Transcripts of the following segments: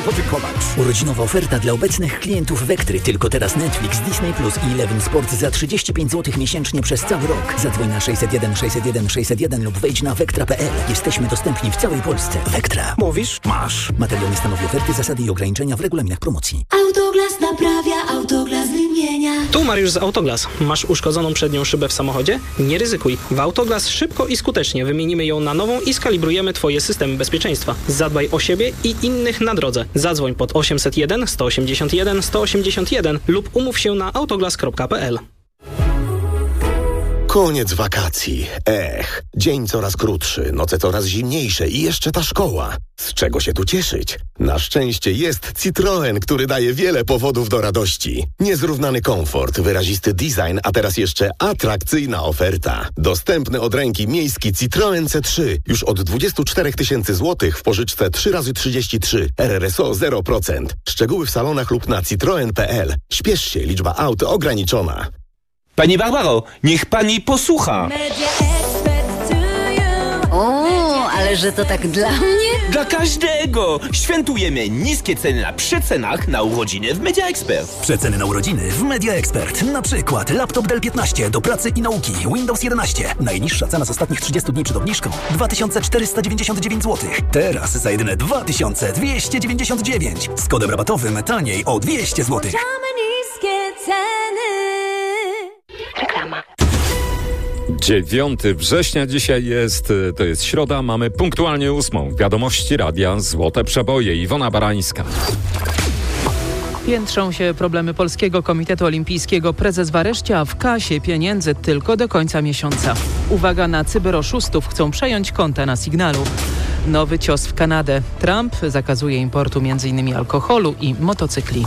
Urodzinowa oferta dla obecnych klientów Vectry. Tylko teraz Netflix, Disney Plus i Eleven Sport za 35 zł miesięcznie przez cały rok. Zadzwoń na 601 601 601 lub wejdź na vectra.pl. Jesteśmy dostępni w całej Polsce. Vectra. Mówisz? Masz. Materiał nie stanowi oferty, zasady i ograniczenia w regulaminach promocji. Autoglas naprawia, Autoglas wymienia. Tu Mariusz z Autoglas. Masz uszkodzoną przednią szybę w samochodzie? Nie ryzykuj. W Autoglas szybko i skutecznie wymienimy ją na nową i skalibrujemy Twoje systemy bezpieczeństwa. Zadbaj o siebie i innych na drodze. Zadzwoń pod 801 181 181 lub umów się na autoglas.pl. Koniec wakacji. Dzień coraz krótszy, noce coraz zimniejsze i jeszcze ta szkoła. Z czego się tu cieszyć? Na szczęście jest Citroen, który daje wiele powodów do radości. Niezrównany komfort, wyrazisty design, a teraz jeszcze atrakcyjna oferta. Dostępny od ręki miejski Citroen C3 już od 24 000 złotych w pożyczce 3x33. RRSO 0%. Szczegóły w salonach lub na citroen.pl. Śpiesz się, liczba aut ograniczona. Pani Barbaro, niech pani posłucha. O, ale że to tak dla mnie? Dla każdego! Świętujemy niskie ceny na przecenach na urodziny w Media Expert. Przeceny na urodziny w Media Expert. Na przykład laptop Dell 15 do pracy i nauki, Windows 11. Najniższa cena z ostatnich 30 dni przed obniżką 2499 zł. Teraz za jedyne 2299. Z kodem rabatowym taniej o 200 zł. Niskie ceny. Reklama. 9 września dzisiaj jest, to jest środa, mamy punktualnie 8. Wiadomości radia Złote Przeboje. Iwona Barańska. Piętrzą się problemy Polskiego Komitetu Olimpijskiego. Prezes w areszcie, a w kasie pieniędzy tylko do końca miesiąca. Uwaga na cyberoszustów, chcą przejąć konta na Signalu. Nowy cios w Kanadę. Trump zakazuje importu m.in. alkoholu i motocykli.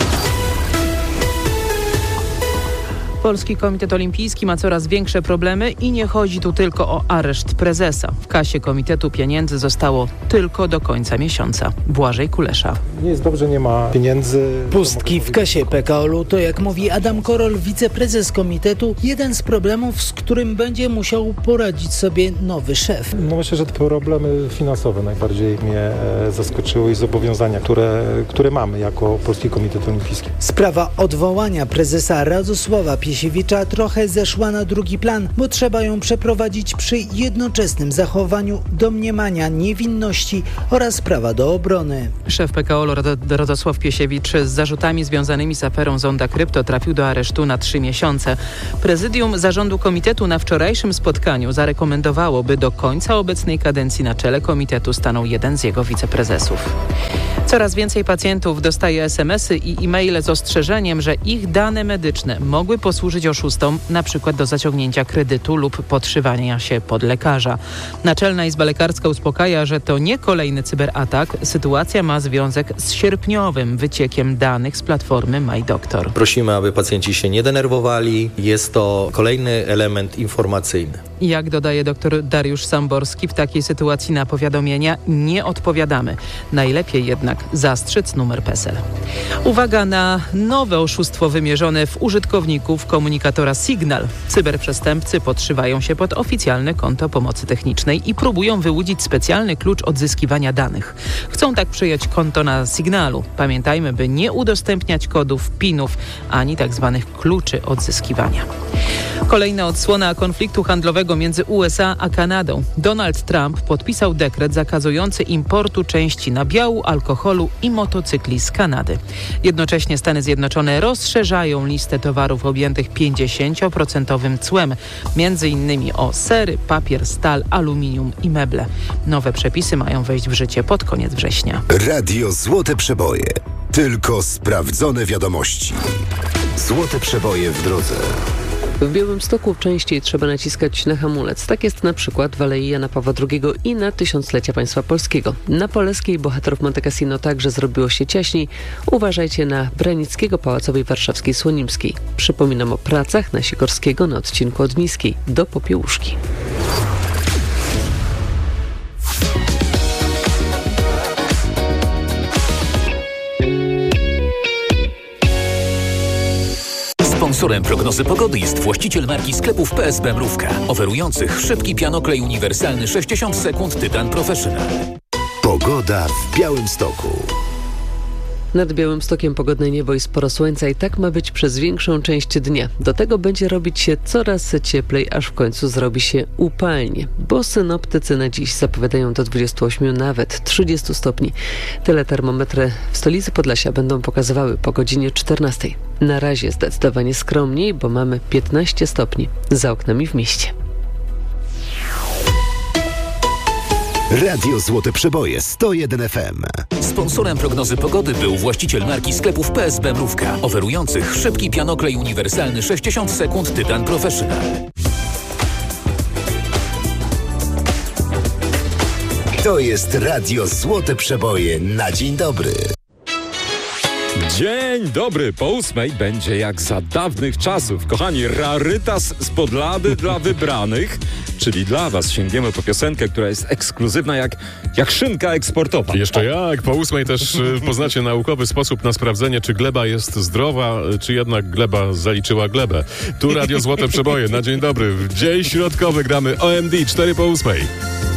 Polski Komitet Olimpijski ma coraz większe problemy i nie chodzi tu tylko o areszt prezesa. W kasie komitetu pieniędzy zostało tylko do końca miesiąca. Błażej Kulesza. Nie jest dobrze, nie ma pieniędzy. Pustki w kasie PKOL-u to, jak mówi Adam Korol, wiceprezes komitetu, jeden z problemów, z którym będzie musiał poradzić sobie nowy szef. No myślę, że te problemy finansowe najbardziej mnie zaskoczyły i zobowiązania, które mamy jako Polski Komitet Olimpijski. Sprawa odwołania prezesa Radosława Piesiewicza trochę zeszła na drugi plan, bo trzeba ją przeprowadzić przy jednoczesnym zachowaniu domniemania niewinności oraz prawa do obrony. Szef PKOL Radosław Piesiewicz z zarzutami związanymi z aferą Zonda Krypto trafił do aresztu na 3 miesiące. Prezydium Zarządu Komitetu na wczorajszym spotkaniu zarekomendowało, by do końca obecnej kadencji na czele komitetu stanął jeden z jego wiceprezesów. Coraz więcej pacjentów dostaje SMS-y i e-maile z ostrzeżeniem, że ich dane medyczne mogły posłużyć oszustom, na przykład do zaciągnięcia kredytu lub podszywania się pod lekarza. Naczelna Izba Lekarska uspokaja, że to nie kolejny cyberatak. Sytuacja ma związek z sierpniowym wyciekiem danych z platformy MyDoktor. Prosimy, aby pacjenci się nie denerwowali. Jest to kolejny element informacyjny. Jak dodaje dr Dariusz Samborski, w takiej sytuacji na powiadomienia nie odpowiadamy. Najlepiej jednak zastrzec numer PESEL. Uwaga na nowe oszustwo wymierzone w użytkowników komunikatora Signal. Cyberprzestępcy podszywają się pod oficjalne konto pomocy technicznej i próbują wyłudzić specjalny klucz odzyskiwania danych. Chcą tak przejąć konto na Signalu. Pamiętajmy, by nie udostępniać kodów, PIN-ów, ani tzw. kluczy odzyskiwania. Kolejna odsłona konfliktu handlowego między USA a Kanadą. Donald Trump podpisał dekret zakazujący importu części nabiału, alkoholu i motocykli z Kanady. Jednocześnie Stany Zjednoczone rozszerzają listę towarów objętych 50% cłem, m.in. o sery, papier, stal, aluminium i meble. Nowe przepisy mają wejść w życie pod koniec września. Radio Złote Przeboje. Tylko sprawdzone wiadomości. Złote Przeboje w drodze. W Białymstoku częściej trzeba naciskać na hamulec. Tak jest na przykład w Alei Jana Pawła II i na 1000-lecia państwa polskiego. Na Poleskiej bohaterów Monte Cassino także zrobiło się ciaśniej. Uważajcie na Branickiego, Pałacowej, Warszawskiej, Słonimskiej. Przypominam o pracach na Sikorskiego na odcinku od Niskiej do Popiełuszki. Sponsorem prognozy pogody jest właściciel marki sklepów PSB Mrówka, oferujących szybki pianoklej uniwersalny 60 sekund Tytan Professional. Pogoda w Białymstoku. Nad Białymstokiem pogodne niebo i sporo słońca i tak ma być przez większą część dnia. Do tego będzie robić się coraz cieplej, aż w końcu zrobi się upalnie, bo synoptycy na dziś zapowiadają do 28, nawet 30 stopni. Tyle termometry w stolicy Podlasia będą pokazywały po godzinie 14. Na razie zdecydowanie skromniej, bo mamy 15 stopni za oknami w mieście. Radio Złote Przeboje 101 FM. Sponsorem prognozy pogody był właściciel marki sklepów PSB Mrówka, oferujących szybki pianoklej uniwersalny 60 sekund Tytan Professional. To jest Radio Złote Przeboje na dzień dobry. Dzień dobry, po 8 będzie jak za dawnych czasów. Kochani, rarytas z Podlady dla wybranych, czyli dla was sięgniemy po piosenkę, która jest ekskluzywna jak szynka eksportowa. Jeszcze jak, po 8 też poznacie naukowy sposób na sprawdzenie, czy gleba jest zdrowa, czy jednak gleba zaliczyła glebę. Tu Radio Złote Przeboje, na dzień dobry. W dzień środkowy gramy OMD 4 po 8.